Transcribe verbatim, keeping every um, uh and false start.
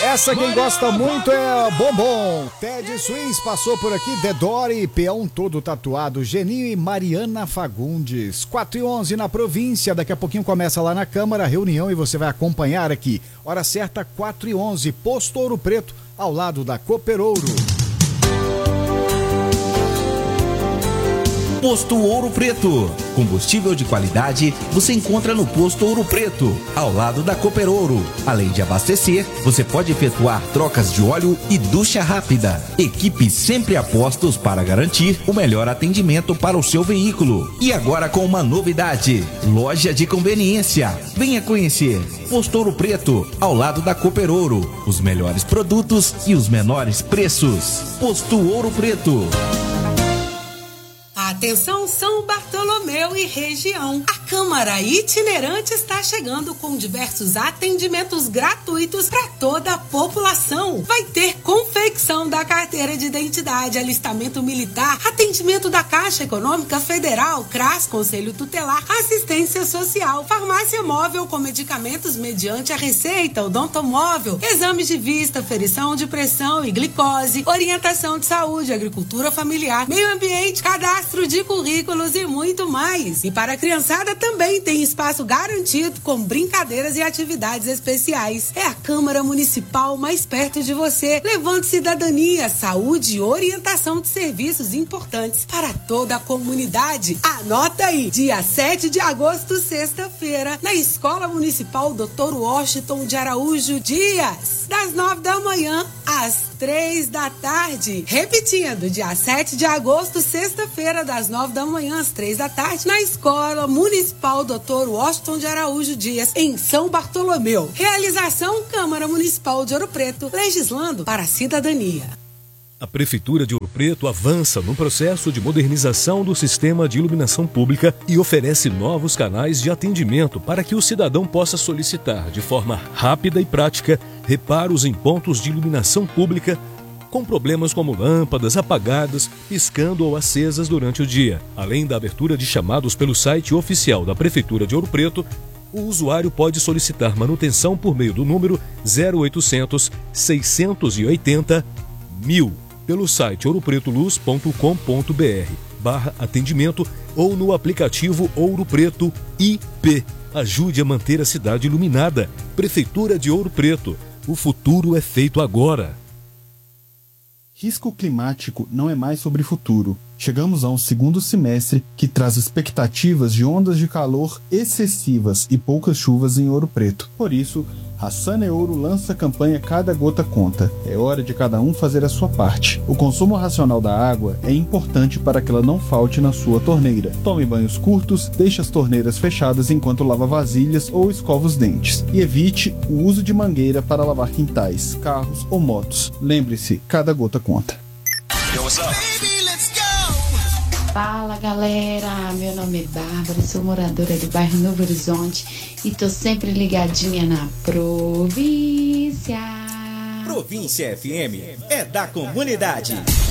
Essa quem gosta muito é Bombom. Ted Swings passou por aqui, Dedore, peão todo tatuado, Geninho e Mariana Fagundes. quatro e onze na província, daqui a pouquinho começa lá na Câmara a reunião e você vai acompanhar aqui. Hora certa, quatro e onze, Posto Ouro Preto, ao lado da Cooper Ouro. Posto Ouro Preto. Combustível de qualidade você encontra no Posto Ouro Preto, ao lado da Cooper Ouro. Além de abastecer, você pode efetuar trocas de óleo e ducha rápida. Equipe sempre a postos para garantir o melhor atendimento para o seu veículo. E agora com uma novidade: loja de conveniência. Venha conhecer Posto Ouro Preto, ao lado da Cooper Ouro. Os melhores produtos e os menores preços. Posto Ouro Preto. Atenção São Bartolomeu e região. A Câmara Itinerante está chegando com diversos atendimentos gratuitos para toda a população. Vai ter confecção da carteira de identidade, alistamento militar, atendimento da Caixa Econômica Federal, CRAS, Conselho Tutelar, assistência social, farmácia móvel com medicamentos mediante a receita, odontomóvel, exames de vista, ferição de pressão e glicose, orientação de saúde, agricultura familiar, meio ambiente, cadastro de currículos e muito mais. E para a criançada também tem espaço garantido com brincadeiras e atividades especiais. É a Câmara Municipal mais perto de você, levando cidadania, saúde e orientação de serviços importantes para toda a comunidade. Anota aí, dia sete de agosto, sexta-feira, na Escola Municipal doutor Washington de Araújo Dias, das nove da manhã às três da tarde. Repetindo, dia sete de agosto, sexta-feira, das nove da manhã às três da tarde, na Escola Municipal doutor Washington de Araújo Dias, em São Bartolomeu. Realização Câmara Municipal de Ouro Preto, legislando para a cidadania. A Prefeitura de Ouro Preto avança no processo de modernização do sistema de iluminação pública e oferece novos canais de atendimento para que o cidadão possa solicitar de forma rápida e prática reparos em pontos de iluminação pública com problemas como lâmpadas apagadas, piscando ou acesas durante o dia. Além da abertura de chamados pelo site oficial da Prefeitura de Ouro Preto, o usuário pode solicitar manutenção por meio do número zero oitocentos, seiscentos e oitenta, mil. Pelo site ouropretoluz ponto com ponto br barra atendimento ou no aplicativo Ouro Preto I P. Ajude a manter a cidade iluminada. Prefeitura de Ouro Preto. O futuro é feito agora. Risco climático não é mais sobre futuro. Chegamos a um segundo semestre que traz expectativas de ondas de calor excessivas e poucas chuvas em Ouro Preto. Por isso, a Saneouro lança a campanha Cada Gota Conta. É hora de cada um fazer a sua parte. O consumo racional da água é importante para que ela não falte na sua torneira. Tome banhos curtos, deixe as torneiras fechadas enquanto lava vasilhas ou escova os dentes. E evite o uso de mangueira para lavar quintais, carros ou motos. Lembre-se, cada gota conta. Yo, what's up? Fala galera, meu nome é Bárbara, sou moradora do bairro Novo Horizonte e tô sempre ligadinha na província. Província F M é da comunidade.